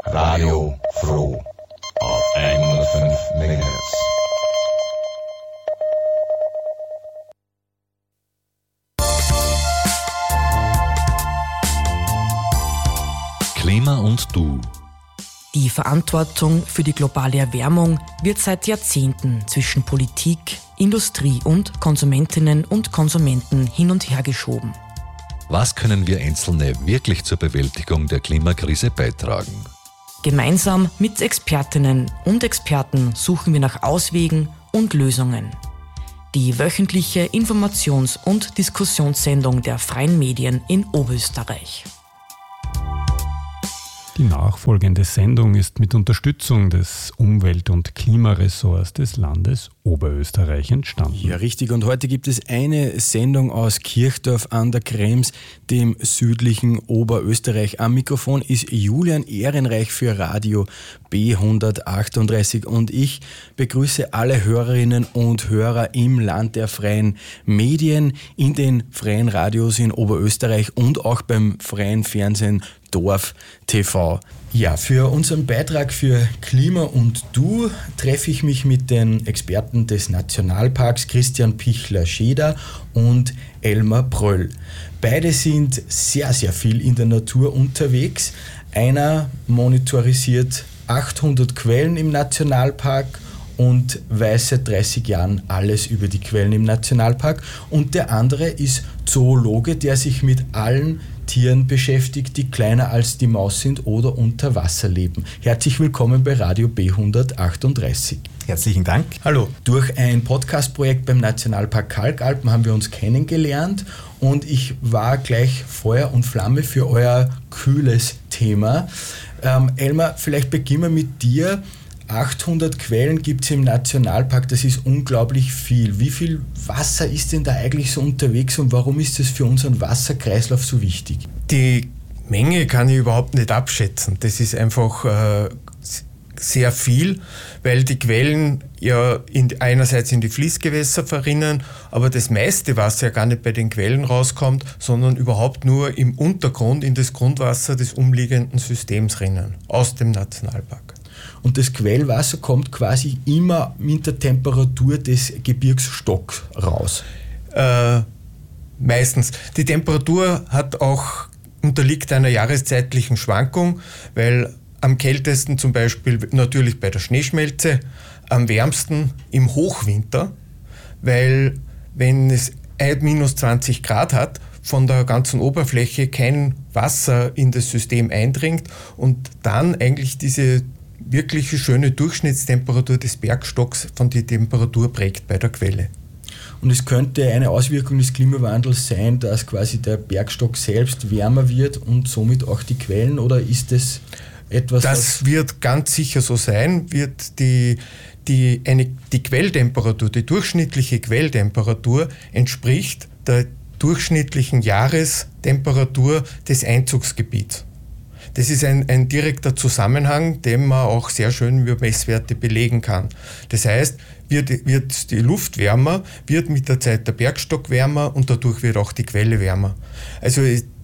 Radio Froh auf 105 MHz. Klima und du. Die Verantwortung für die globale Erwärmung wird seit Jahrzehnten zwischen Politik, Industrie und Konsumentinnen und Konsumenten hin und her geschoben. Was können wir Einzelne wirklich zur Bewältigung der Klimakrise beitragen? Gemeinsam mit Expertinnen und Experten suchen wir nach Auswegen und Lösungen. Die wöchentliche Informations- und Diskussionssendung der Freien Medien in Oberösterreich. Die nachfolgende Sendung ist mit Unterstützung des Umwelt- und Klimaressorts des Landes Oberösterreich entstanden. Ja, richtig. Und heute gibt es eine Sendung aus Kirchdorf an der Krems, dem südlichen Oberösterreich. Am Mikrofon ist Julian Ehrenreich für Radio B138 und ich begrüße alle Hörerinnen und Hörer im Land der freien Medien, in den freien Radios in Oberösterreich und auch beim freien Fernsehen Dorf TV. Ja, für unseren Beitrag für Klima und Du treffe ich mich mit den Experten des Nationalparks Christian Pichler-Scheder und Elmar Bröll. Beide sind sehr, sehr viel in der Natur unterwegs. Einer monitorisiert 800 Quellen im Nationalpark und weiß seit 30 Jahren alles über die Quellen im Nationalpark. Und der andere ist Zoologe, der sich mit allen Tieren beschäftigt, die kleiner als die Maus sind oder unter Wasser leben. Herzlich willkommen bei Radio B138. Herzlichen Dank. Hallo. Durch ein Podcast-Projekt beim Nationalpark Kalkalpen haben wir uns kennengelernt und ich war gleich Feuer und Flamme für euer kühles Thema. Elmar, vielleicht beginnen wir mit dir. 800 Quellen gibt es im Nationalpark, das ist unglaublich viel. Wie viel Wasser ist denn da eigentlich so unterwegs und warum ist das für unseren Wasserkreislauf so wichtig? Die Menge kann ich überhaupt nicht abschätzen. Das ist einfach sehr viel, weil die Quellen ja einerseits in die Fließgewässer verrinnen, aber das meiste Wasser ja gar nicht bei den Quellen rauskommt, sondern überhaupt nur im Untergrund in das Grundwasser des umliegenden Systems rinnen, aus dem Nationalpark. Und das Quellwasser kommt quasi immer mit der Temperatur des Gebirgsstocks raus? Meistens. Die Temperatur unterliegt einer jahreszeitlichen Schwankung, weil am kältesten zum Beispiel natürlich bei der Schneeschmelze, am wärmsten im Hochwinter, weil wenn es minus 20 Grad hat, von der ganzen Oberfläche kein Wasser in das System eindringt und dann eigentlich diese wirkliche schöne Durchschnittstemperatur des Bergstocks von die Temperatur prägt bei der Quelle. Und es könnte eine Auswirkung des Klimawandels sein, dass quasi der Bergstock selbst wärmer wird und somit auch die Quellen, oder ist das etwas? Das wird ganz sicher so sein, wird die Quelltemperatur, die durchschnittliche Quelltemperatur entspricht der durchschnittlichen Jahrestemperatur des Einzugsgebiets. Das ist ein direkter Zusammenhang, den man auch sehr schön über Messwerte belegen kann. Das heißt, wird die Luft wärmer, wird mit der Zeit der Bergstock wärmer und dadurch wird auch die Quelle wärmer. Also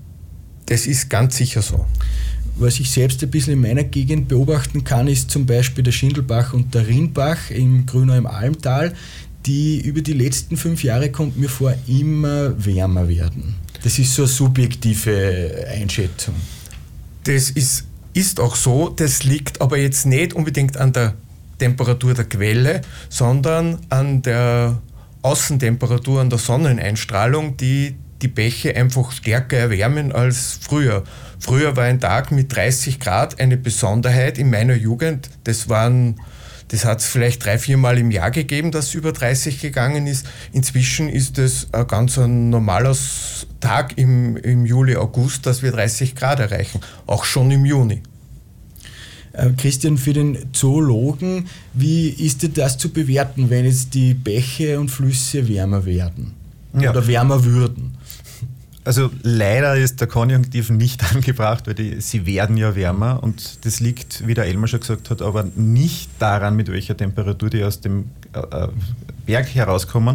das ist ganz sicher so. Was ich selbst ein bisschen in meiner Gegend beobachten kann, ist zum Beispiel der Schindelbach und der Rinnbach im Grünau im Almtal, die über die letzten 5 Jahre, kommt mir vor, immer wärmer werden. Das ist so eine subjektive Einschätzung. Das ist auch so, das liegt aber jetzt nicht unbedingt an der Temperatur der Quelle, sondern an der Außentemperatur, an der Sonneneinstrahlung, die Bäche einfach stärker erwärmen als früher. Früher war ein Tag mit 30 Grad eine Besonderheit in meiner Jugend. Das hat es vielleicht 3-4 Mal im Jahr gegeben, dass es über 30 gegangen ist. Inzwischen ist es ein normaler Tag im Juli, August, dass wir 30 Grad erreichen, auch schon im Juni. Christian, für den Zoologen, wie ist denn das zu bewerten, wenn jetzt die Bäche und Flüsse wärmer werden oder wärmer würden? Also leider ist der Konjunktiv nicht angebracht, weil sie werden ja wärmer und das liegt, wie der Elmar schon gesagt hat, aber nicht daran, mit welcher Temperatur die aus dem Berg herauskommen,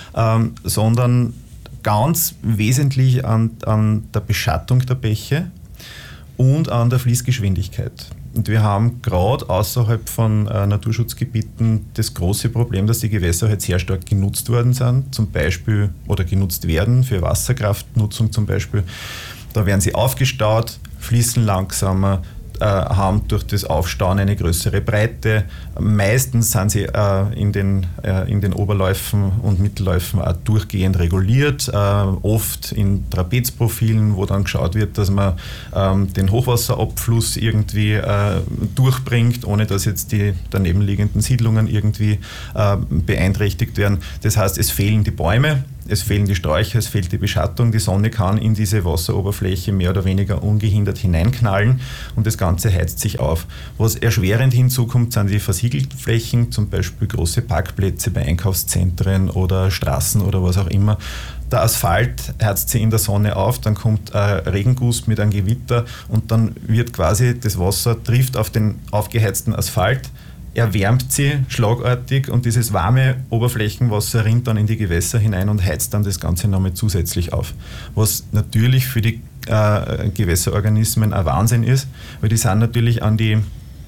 sondern ganz wesentlich an der Beschattung der Bäche und an der Fließgeschwindigkeit. Und wir haben gerade außerhalb von Naturschutzgebieten das große Problem, dass die Gewässer halt sehr stark genutzt worden sind, zum Beispiel, oder genutzt werden für Wasserkraftnutzung zum Beispiel. Da werden sie aufgestaut, fließen langsamer, haben durch das Aufstauen eine größere Breite. Meistens sind sie in den Oberläufen und Mittelläufen auch durchgehend reguliert, oft in Trapezprofilen, wo dann geschaut wird, dass man den Hochwasserabfluss irgendwie durchbringt, ohne dass jetzt die daneben liegenden Siedlungen irgendwie beeinträchtigt werden. Das heißt, es fehlen die Bäume, es fehlen die Sträucher, es fehlt die Beschattung. Die Sonne kann in diese Wasseroberfläche mehr oder weniger ungehindert hineinknallen und das Ganze heizt sich auf. Was erschwerend hinzukommt, sind die Versiegelflächen, zum Beispiel große Parkplätze bei Einkaufszentren oder Straßen oder was auch immer. Der Asphalt heizt sich in der Sonne auf, dann kommt ein Regenguss mit einem Gewitter und dann wird quasi das Wasser trifft auf den aufgeheizten Asphalt, erwärmt sie schlagartig und dieses warme Oberflächenwasser rinnt dann in die Gewässer hinein und heizt dann das Ganze nochmal zusätzlich auf. Was natürlich für die Gewässerorganismen ein Wahnsinn ist, weil die sind natürlich an die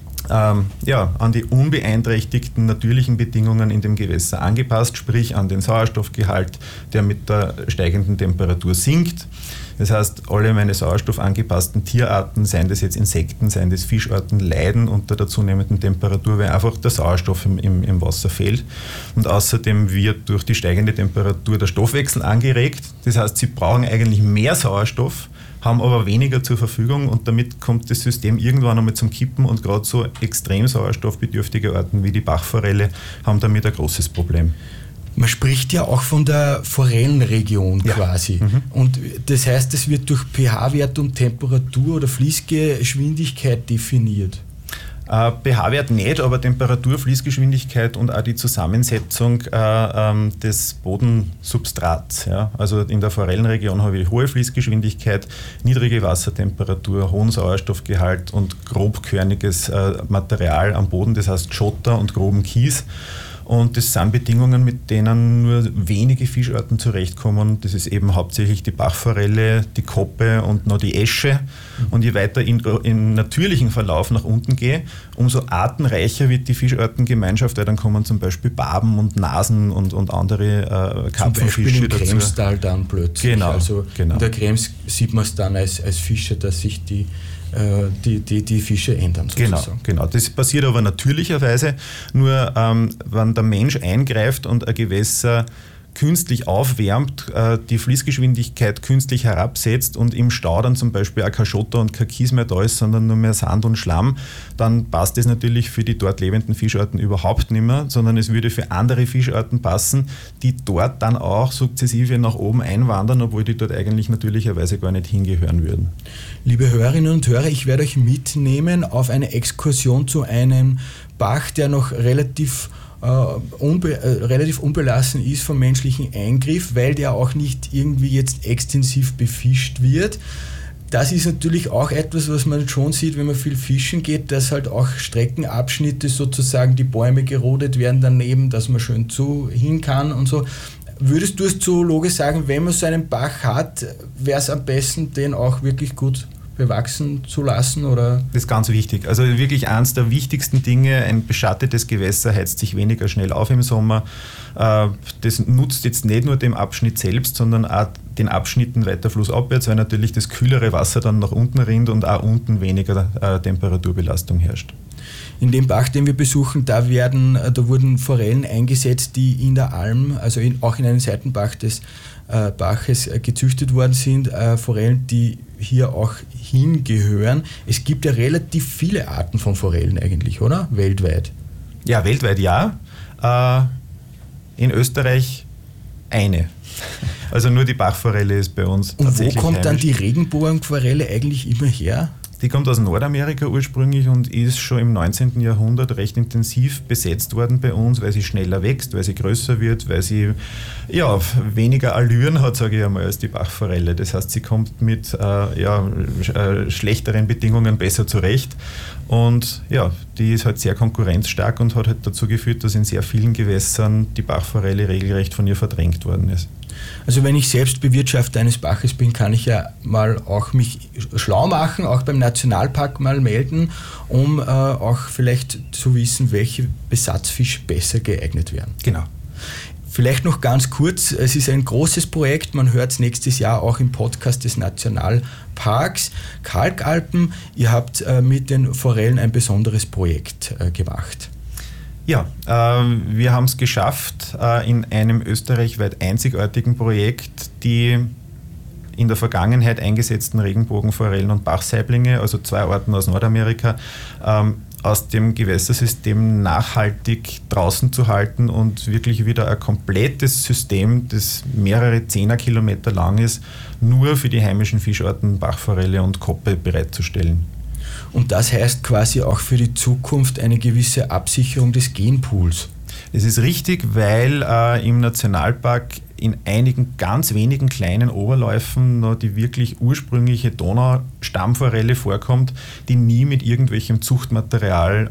unbeeinträchtigten natürlichen Bedingungen in dem Gewässer angepasst, sprich an den Sauerstoffgehalt, der mit der steigenden Temperatur sinkt. Das heißt, alle meine sauerstoffangepassten Tierarten, seien das jetzt Insekten, seien das Fischarten, leiden unter der zunehmenden Temperatur, weil einfach der Sauerstoff im Wasser fehlt. Und außerdem wird durch die steigende Temperatur der Stoffwechsel angeregt. Das heißt, sie brauchen eigentlich mehr Sauerstoff, haben aber weniger zur Verfügung und damit kommt das System irgendwann einmal zum Kippen und gerade so extrem sauerstoffbedürftige Arten wie die Bachforelle haben damit ein großes Problem. Man spricht ja auch von der Forellenregion quasi. Und das heißt, es wird durch pH-Wert und Temperatur oder Fließgeschwindigkeit definiert. pH-Wert nicht, aber Temperatur, Fließgeschwindigkeit und auch die Zusammensetzung des Bodensubstrats. Ja. Also in der Forellenregion habe ich hohe Fließgeschwindigkeit, niedrige Wassertemperatur, hohen Sauerstoffgehalt und grobkörniges Material am Boden, das heißt Schotter und groben Kies. Und das sind Bedingungen, mit denen nur wenige Fischarten zurechtkommen. Das ist eben hauptsächlich die Bachforelle, die Koppe und noch die Esche. Und je weiter in natürlichen Verlauf nach unten gehe, umso artenreicher wird die Fischartengemeinschaft, weil dann kommen zum Beispiel Barben und Nasen und andere Karpfenfische dazu. Zum Beispiel im Kremstal dann plötzlich. Genau, also genau. In der Krems sieht man es dann als Fischer, dass sich die Fische ändern sozusagen. Genau. Das passiert aber natürlicherweise. Nur wenn der Mensch eingreift und ein Gewässer künstlich aufwärmt, die Fließgeschwindigkeit künstlich herabsetzt und im Stau dann zum Beispiel auch kein Schotter und kein Kies mehr da ist, sondern nur mehr Sand und Schlamm, dann passt das natürlich für die dort lebenden Fischarten überhaupt nicht mehr, sondern es würde für andere Fischarten passen, die dort dann auch sukzessive nach oben einwandern, obwohl die dort eigentlich natürlicherweise gar nicht hingehören würden. Liebe Hörerinnen und Hörer, ich werde euch mitnehmen auf eine Exkursion zu einem Bach, der noch relativ unbelassen ist vom menschlichen Eingriff, weil der auch nicht irgendwie jetzt extensiv befischt wird. Das ist natürlich auch etwas, was man schon sieht, wenn man viel fischen geht, dass halt auch Streckenabschnitte sozusagen, die Bäume gerodet werden daneben, dass man schön hin kann und so. Würdest du als Zoologe sagen, wenn man so einen Bach hat, wäre es am besten, den auch wirklich gut bewachsen zu lassen? Oder? Das ist ganz wichtig. Also wirklich eines der wichtigsten Dinge, ein beschattetes Gewässer heizt sich weniger schnell auf im Sommer. Das nutzt jetzt nicht nur dem Abschnitt selbst, sondern auch den Abschnitten weiter flussabwärts, weil natürlich das kühlere Wasser dann nach unten rinnt und auch unten weniger Temperaturbelastung herrscht. In dem Bach, den wir besuchen, da wurden Forellen eingesetzt, die in der Alm, also auch in einem Seitenbach des Baches gezüchtet worden sind. Forellen, die hier auch hingehören. Es gibt ja relativ viele Arten von Forellen eigentlich, oder? Weltweit. Ja, weltweit ja. In Österreich eine. Also nur die Bachforelle ist bei uns tatsächlich. Und wo kommt heimisch. Dann die Regenbogenforelle eigentlich immer her? Die kommt aus Nordamerika ursprünglich und ist schon im 19. Jahrhundert recht intensiv besetzt worden bei uns, weil sie schneller wächst, weil sie größer wird, weil sie weniger Allüren hat, sage ich einmal, als die Bachforelle. Das heißt, sie kommt mit schlechteren Bedingungen besser zurecht und die ist halt sehr konkurrenzstark und hat halt dazu geführt, dass in sehr vielen Gewässern die Bachforelle regelrecht von ihr verdrängt worden ist. Also wenn ich selbst Bewirtschafter eines Baches bin, kann ich ja mal auch mich schlau machen, auch beim Nationalpark mal melden, um auch vielleicht zu wissen, welche Besatzfische besser geeignet wären. Genau. Vielleicht noch ganz kurz, es ist ein großes Projekt, man hört es nächstes Jahr auch im Podcast des Nationalparks Kalkalpen. Ihr habt mit den Forellen ein besonderes Projekt gemacht. Ja, wir haben es geschafft, in einem österreichweit einzigartigen Projekt die in der Vergangenheit eingesetzten Regenbogenforellen und Bachsaiblinge, also 2 Arten aus Nordamerika, aus dem Gewässersystem nachhaltig draußen zu halten und wirklich wieder ein komplettes System, das mehrere 10er Kilometer lang ist, nur für die heimischen Fischarten Bachforelle und Koppe bereitzustellen. Und das heißt quasi auch für die Zukunft eine gewisse Absicherung des Genpools. Das ist richtig, weil im Nationalpark in einigen ganz wenigen kleinen Oberläufen noch die wirklich ursprüngliche Donaustammforelle vorkommt, die nie mit irgendwelchem Zuchtmaterial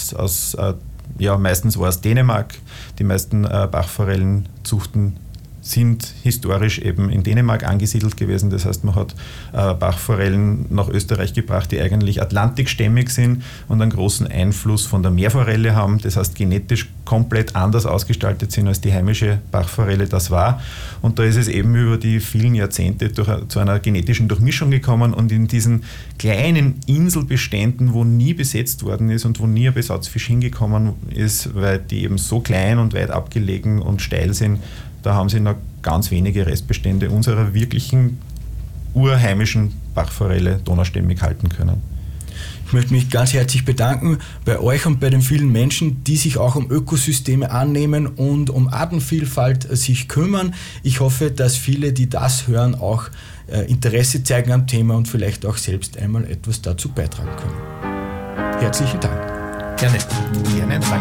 meistens war es Dänemark, die meisten Bachforellenzuchten sind historisch eben in Dänemark angesiedelt gewesen. Das heißt, man hat Bachforellen nach Österreich gebracht, die eigentlich atlantikstämmig sind und einen großen Einfluss von der Meerforelle haben. Das heißt, genetisch komplett anders ausgestaltet sind, als die heimische Bachforelle das war. Und da ist es eben über die vielen Jahrzehnte zu einer genetischen Durchmischung gekommen und in diesen kleinen Inselbeständen, wo nie besetzt worden ist und wo nie ein Besatzfisch hingekommen ist, weil die eben so klein und weit abgelegen und steil sind, da haben sie noch ganz wenige Restbestände unserer wirklichen urheimischen Bachforelle donaustämmig halten können. Ich möchte mich ganz herzlich bedanken bei euch und bei den vielen Menschen, die sich auch um Ökosysteme annehmen und um Artenvielfalt sich kümmern. Ich hoffe, dass viele, die das hören, auch Interesse zeigen am Thema und vielleicht auch selbst einmal etwas dazu beitragen können. Herzlichen Dank. Gerne. Gerne, danke.